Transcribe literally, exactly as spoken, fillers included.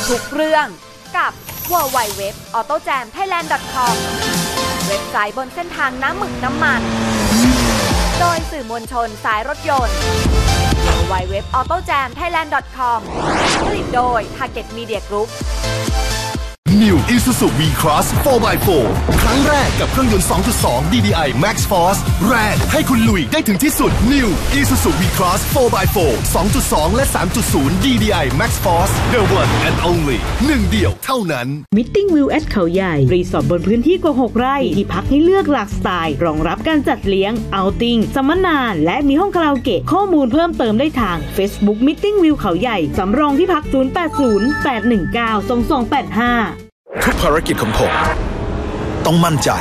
ทุกเรื่องกับ ดับเบิลยู ดับเบิลยู ดับเบิลยู ดอท ออโต้แจมไทยแลนด์ ดอท คอม เว็บไซต์บนเส้นทางน้ำหมึกน้ำมันโดยสื่อมวลชนสายรถยนต์ ดับเบิลยู ดับเบิลยู ดับเบิลยู ดอท ออโต้แจมไทยแลนด์ ดอท คอม ผลิตโดย Target Media Group New Isuzu V-Cross โฟร์ บาย โฟร์ ครั้งแรกกับเครื่องยนต์ สองจุดสอง ดี ดี ไอ Max Force แรงให้คุณลุยได้ถึงที่สุด New Isuzu V-Cross โฟร์ บาย โฟร์ สองจุดสอง และ สามจุดศูนย์ ดี ดี ไอ Max Force The one and only หนึ่งเดียวเท่านั้น Meeting View at เขาใหญ่รีสอร์ทบนพื้นที่กว่าหกไร่ที่พักให้เลือกหลากสไตล์รองรับการจัดเลี้ยง outing สัมมนาและมีห้องคาราโอเกะข้อมูลเพิ่มเติมได้ทาง Facebook Meeting View เขาใหญ่สำรองที่พักศูนย์ แปด ศูนย์ แปด หนึ่ง เก้า สอง สอง แปด ห้าทุกภารกิจของผมต้องมั่นใจ